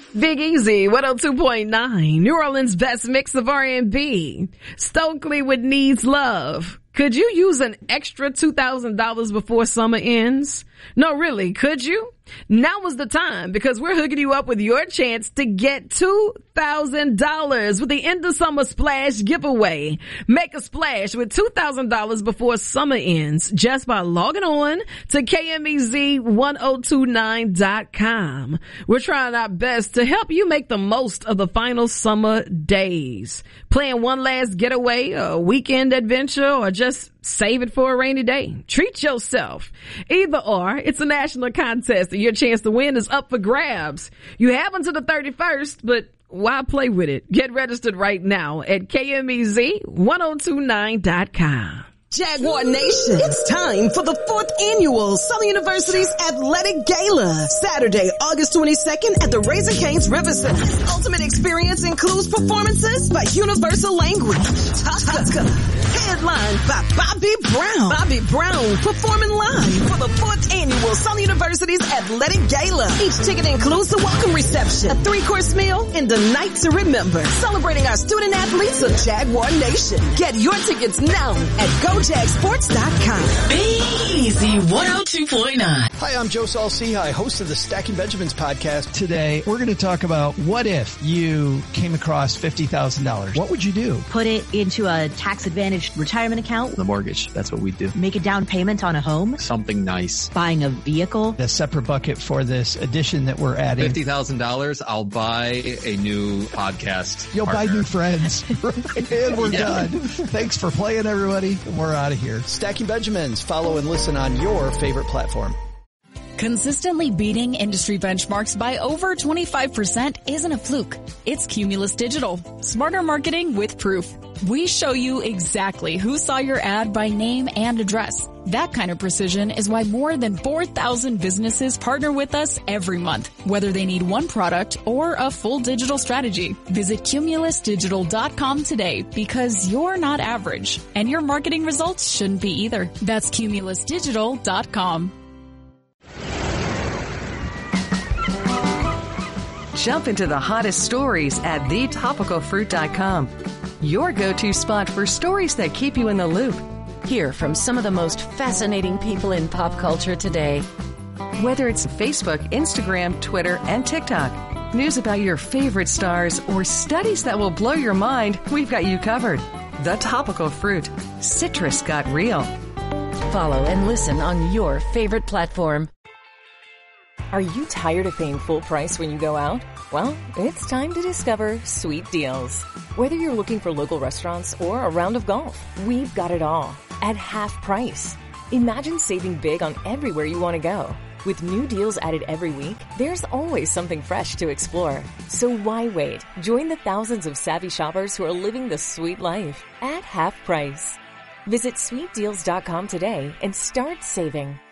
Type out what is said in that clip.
Big Easy, 102.9, New Orleans' best mix of R&B. Stokely with Needs Love. Could you use an extra $2,000 before summer ends? No, really, could you? Now is the time, because we're hooking you up with your chance to get $2,000 with the End of Summer Splash giveaway. Make a splash with $2,000 before summer ends just by logging on to KMEZ1029.com. We're trying our best to help you make the most of the final summer days. Plan one last getaway, a weekend adventure, or just save it for a rainy day. Treat yourself. Either or, it's a national contest and your chance to win is up for grabs. You have until the 31st, but why play with it? Get registered right now at KMEZ1029.com. Jaguar Nation, it's time for the 4th annual Southern University's Athletic Gala. Saturday, August 22nd at the Raising Cane's River Center. Ultimate experience includes performances by Universal Language, Tuska, headlined by Bobby Brown. Bobby Brown performing live for the 4th annual Southern University's Athletic Gala. Each ticket includes the welcome reception, a 3-course meal, and a night to remember. Celebrating our student athletes of Jaguar Nation. Get your tickets now at GoJagSports.com. Be Easy 102.9. Hi, I'm Joe Saul-Sehy, host of the Stacking Benjamins podcast. Today, we're going to talk about what if you came across $50,000. What would you do? Put it into a tax-advantaged retirement account. The mortgage, that's what we do. Make a down payment on a home. Something nice. Buying a vehicle. A separate bucket for this addition that we're adding. $50,000, I'll buy a new podcast. You'll partner. buy new friends. And we're done. Thanks for playing, everybody. We're out of here. Stacking Benjamins. Follow and listen on your favorite platform. Consistently beating industry benchmarks by over 25% isn't a fluke. It's Cumulus Digital. Smarter marketing with proof. We show you exactly who saw your ad by name and address. That kind of precision is why more than 4,000 businesses partner with us every month, whether they need one product or a full digital strategy. Visit cumulusdigital.com today, because you're not average, and your marketing results shouldn't be either. That's cumulusdigital.com. Jump into the hottest stories at thetopicalfruit.com. Your go-to spot for stories that keep you in the loop. Hear from some of the most fascinating people in pop culture today. Whether it's Facebook, Instagram, Twitter, and TikTok, news about your favorite stars, or studies that will blow your mind, we've got you covered. The Topical Fruit. Citrus got real. Follow and listen on your favorite platform. Are you tired of paying full price when you go out? Well, it's time to discover Sweet Deals. Whether you're looking for local restaurants or a round of golf, we've got it all at half price. Imagine saving big on everywhere you want to go. With new deals added every week, there's always something fresh to explore. So why wait? Join the thousands of savvy shoppers who are living the sweet life at half price. Visit sweetdeals.com today and start saving.